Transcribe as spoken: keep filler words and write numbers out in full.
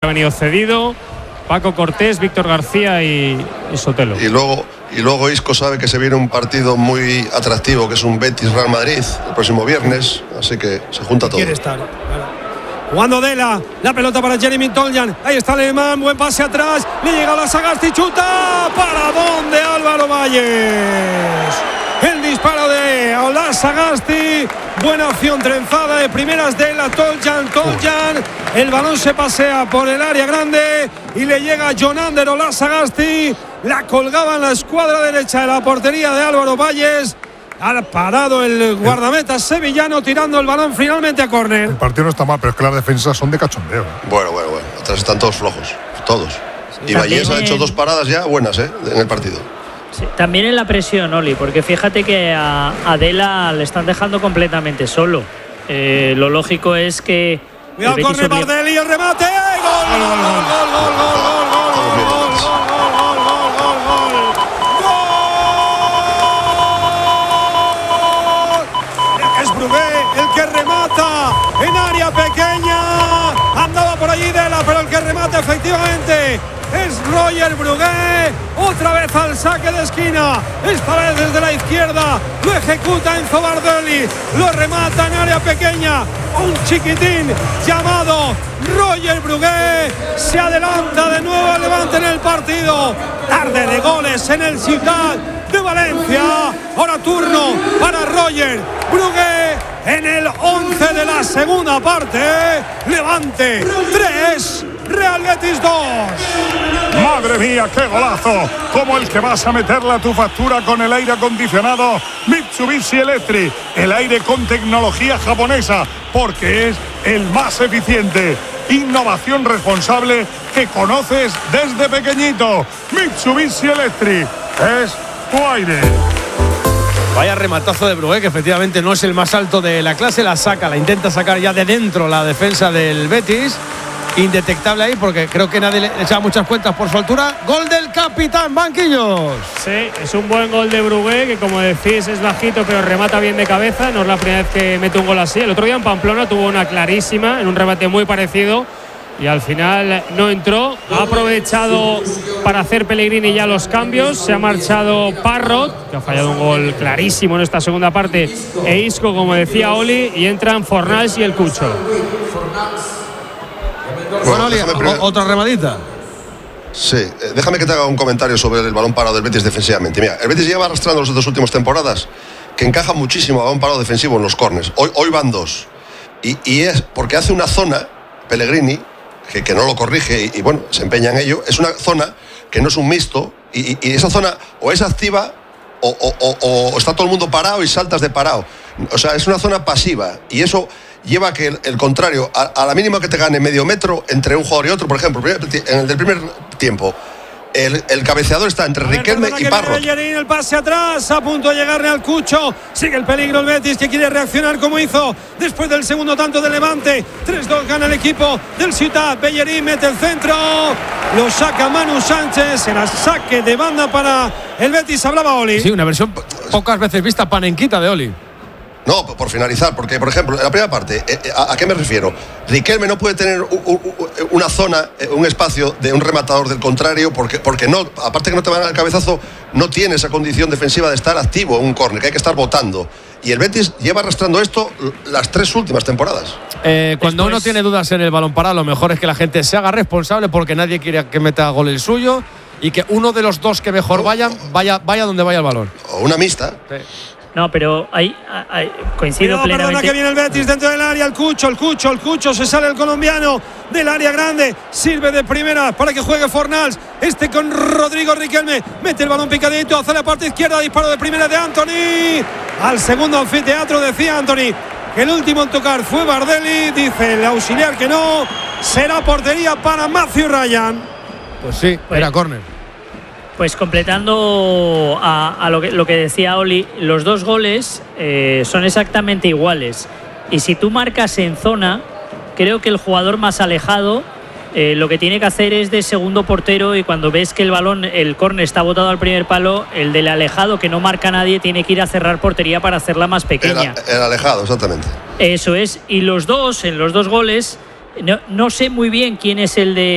ha venido cedido. Paco Cortés, Víctor García y, y Sotelo. Y luego, y luego Isco sabe que se viene un partido muy atractivo, que es un Betis-Real Madrid el próximo viernes, así que se junta todo. Quiere estar. Jugando Dela, la pelota para Jeremy Toljan. Ahí está el alemán, buen pase atrás. Le llega la Sagasti, chuta. ¿Para dónde Álvaro Valles? El disparo de Ola Sagasti. Buena opción trenzada de primeras de la Toljan. Toljan. El balón se pasea por el área grande y le llega a Jonander Ola Sagasti. La colgaba en la escuadra derecha de la portería de Álvaro Valles. Ha parado el guardameta sevillano tirando el balón finalmente a córner. El partido no está mal, pero es que las defensas son de cachondeo. Bueno, bueno, bueno. Atrás están todos flojos. Todos. Sí, y Valles ha hecho dos paradas ya buenas, ¿eh? En el partido. Sí, también en la presión, Oli, porque fíjate que a Adela le están dejando completamente solo. Eh, lo lógico es que. Cuidado, corre Bardelli, el remate. ¡Gol! ¡Gol, gol, gol, gol, gol, gol, gol! El que remata en área pequeña. Andaba por allí Dela, pero el que remata efectivamente es Roger Brugué. Otra vez al saque de esquina. Esta vez desde la izquierda. Lo ejecuta Enzo Bardelli. Lo remata en área pequeña. Un chiquitín llamado Roger Brugué. Se adelanta de nuevo al Levante en el partido. Tarde de goles en el Ciudad de Valencia. Ahora turno para Roger Brugué en el once de la segunda parte. Levante tres, Real Betis dos. Madre mía, qué golazo, como el que vas a meterle a tu factura con el aire acondicionado Mitsubishi Electric, el aire con tecnología japonesa, porque es el más eficiente. Innovación responsable que conoces desde pequeñito. Mitsubishi Electric es tu aire. Vaya rematazo de Brugué, que efectivamente no es el más alto de la clase, la saca, la intenta sacar ya de dentro la defensa del Betis. Indetectable ahí porque creo que nadie le echaba muchas cuentas por su altura. Gol del capitán, banquillos. Sí, es un buen gol de Brugué, que como decís es bajito pero remata bien de cabeza. No es la primera vez que mete un gol así. El otro día en Pamplona tuvo una clarísima en un remate muy parecido y al final no entró. Ha aprovechado para hacer Pellegrini ya los cambios. Se ha marchado Parrot, que ha fallado un gol clarísimo en esta segunda parte, e Isco, como decía Oli, y entran Fornals y el Cucho. Bueno, Oli, otra remadita. Sí, eh, déjame que te haga un comentario sobre el balón parado del Betis defensivamente. Mira, el Betis lleva arrastrando las dos últimas temporadas que encaja muchísimo a balón parado defensivo en los córners. Hoy, hoy van dos. Y, y es porque hace una zona, Pellegrini, que, que no lo corrige y, y bueno, se empeña en ello. Es una zona que no es un mixto y, y, y esa zona o es activa o, o, o, o está todo el mundo parado y saltas de parado. O sea, es una zona pasiva y eso lleva a que el, el contrario, a, a la mínima que te gane medio metro entre un jugador y otro. Por ejemplo, en el del primer tiempo, el, el cabeceador está entre ver, Riquelme y Parro. El pase atrás, a punto de llegarle al Cucho. Sigue el peligro el Betis, que quiere reaccionar como hizo después del segundo tanto de Levante. tres dos gana el equipo del Ciudad. Bellerín mete el centro, lo saca Manu Sánchez. Será saque de banda para el Betis. Hablaba Oli. Sí, una versión pocas veces vista panenquita de Oli. No, por finalizar, porque, por ejemplo, en la primera parte, ¿a, a qué me refiero? Riquelme no puede tener un, un, una zona, un espacio de un rematador del contrario, porque, porque no, aparte que no te van al cabezazo, no tiene esa condición defensiva de estar activo en un córner, que hay que estar botando. Y el Betis lleva arrastrando esto las tres últimas temporadas. Eh, cuando Después... uno tiene dudas en el balón parado, lo mejor es que la gente se haga responsable, porque nadie quiere que meta gol el suyo, y que uno de los dos que mejor vayan, vaya, vaya donde vaya el balón. O una mixta. Sí. No, pero hay, hay coincido no, plenamente. Perdona que viene el Betis dentro del área, el Cucho, el Cucho, el Cucho, se sale el colombiano del área grande, sirve de primera para que juegue Fornals, este con Rodrigo Riquelme, mete el balón picadito hacia la parte izquierda, disparo de primera de Anthony, al segundo anfiteatro, decía Anthony que el último en tocar fue Bardelli, dice el auxiliar que no, será portería para Matthew Ryan. Pues sí, pues, era córner. Pues completando a, a lo, que, lo que decía Oli, los dos goles eh, son exactamente iguales. Y si tú marcas en zona, creo que el jugador más alejado eh, lo que tiene que hacer es de segundo portero, y cuando ves que el balón, el córner está botado al primer palo, el del alejado, que no marca nadie, tiene que ir a cerrar portería para hacerla más pequeña. El, el alejado, exactamente. Eso es. Y los dos, en los dos goles, no, no sé muy bien quién es el de